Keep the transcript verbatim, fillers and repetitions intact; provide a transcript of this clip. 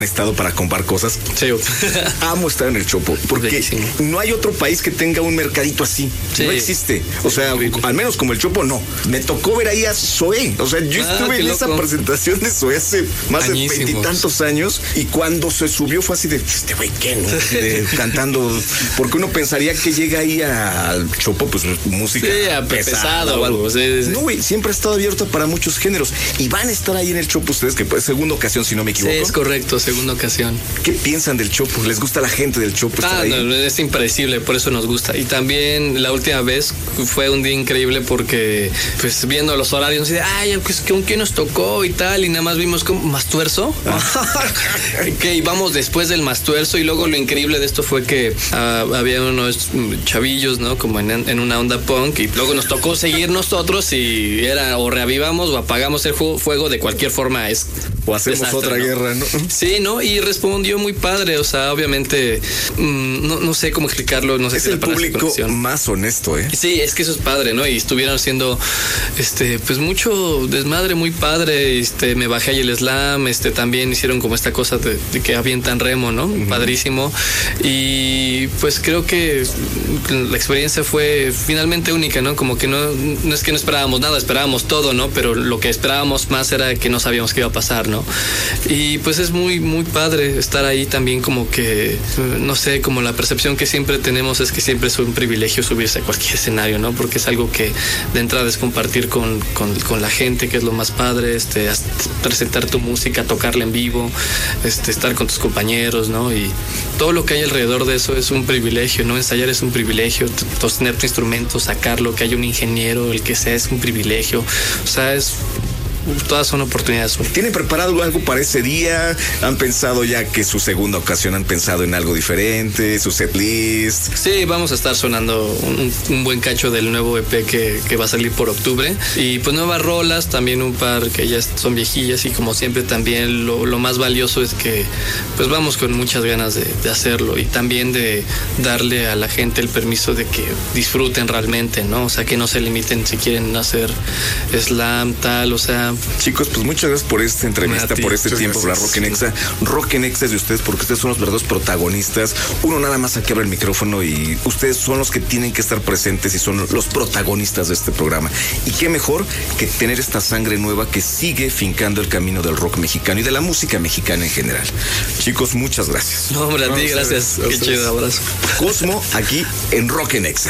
estado para comprar cosas. Sí. Amo estar en el Chopo, porque Bellísimo. No hay otro país que tenga un mercadito así. Sí. No existe. O sea, sí, al menos como el Chopo, no. Me tocó ver ahí a Zoé. O sea, yo ah, estuve en loco. esa presentación de Zoé hace más Añísimos. de veintitantos años, y cuando se subió fue así de, este güey, ¿qué? ¿No? De, cantando, porque uno pensaría que llega ahí al Chopo, pues música sí, pesada, pesado o algo. Sí, sí. No, güey, siempre ha estado abierto para muchos géneros, y van a estar ahí en el Chopo ustedes, que pues segunda ocasión, si no me equivoco. Sí, es correcto, segunda ocasión. ¿Qué piensan del Chopo? ¿Les gusta la gente del Chopo? Ah, no, es impredecible, por eso nos gusta. Y también la última vez fue un día increíble porque, pues, viendo los horarios, así de, ay, pues, ¿con quién nos tocó y tal? Y nada más vimos como Mastuerzo. Ah. Que íbamos después del Mastuerzo, y luego lo increíble de esto fue que uh, había unos chavillos, ¿no? Como en, en una onda punk, y luego nos tocó seguir nosotros, y era o reavivamos o apagamos el fuego, de cualquier forma es o hacemos desastre, otra ¿no? guerra, ¿no? Sí, ¿no? Y respondió muy padre, o sea, obviamente, mmm, no, no sé cómo explicarlo, no sé es si el público más honesto, ¿eh? Sí, es que eso es padre, ¿no? Y estuvieron haciendo, este, pues mucho desmadre, muy padre, este, me bajé ahí el slam, este, también hicieron como esta cosa de, de que avientan remo, ¿no? Uh-huh. Padrísimo, y pues creo que la experiencia fue finalmente única, ¿no? Como que no, no es que no esperábamos nada, esperábamos todo, ¿no? Pero lo que esperábamos más era que no sabíamos qué iba a pasar, ¿no? Y pues es muy, muy padre estar ahí también, como que, no sé, como la percepción que siempre tenemos es que siempre es un privilegio subirse a cualquier escenario, ¿no? Porque es algo que de entrada es compartir con, con, con la gente, que es lo más padre, este, presentar tu música, tocarla en vivo, este, estar con tus compañeros, ¿no? Y todo lo que hay alrededor de eso es un privilegio, ¿no? Ensayar es un privilegio, tener tu instrumento, sacarlo, que haya un ingeniero, el que sea, es un privilegio. O sea, es... todas son oportunidades. ¿Tienen preparado algo para ese día? ¿Han pensado ya que su segunda ocasión han pensado en algo diferente? ¿Su set list? Sí, vamos a estar sonando un, un buen cacho del nuevo E P que, que va a salir por octubre. Y pues nuevas rolas, también un par que ya son viejillas, y como siempre también lo, lo más valioso es que pues vamos con muchas ganas de, de hacerlo, y también de darle a la gente el permiso de que disfruten realmente, ¿no? O sea, que no se limiten si quieren hacer slam, tal, o sea. Chicos, pues muchas gracias por esta entrevista, por este tiempo, la Rock en Exa. Rock en Exa es de ustedes, porque ustedes son los verdaderos protagonistas. Uno nada más aquí abre el micrófono, y ustedes son los que tienen que estar presentes y son los protagonistas de este programa. Y qué mejor que tener esta sangre nueva que sigue fincando el camino del rock mexicano y de la música mexicana en general. Chicos, muchas gracias. No, hombre, a ti, gracias. Qué chido, abrazo. Cosmo, aquí en Rock en Exa.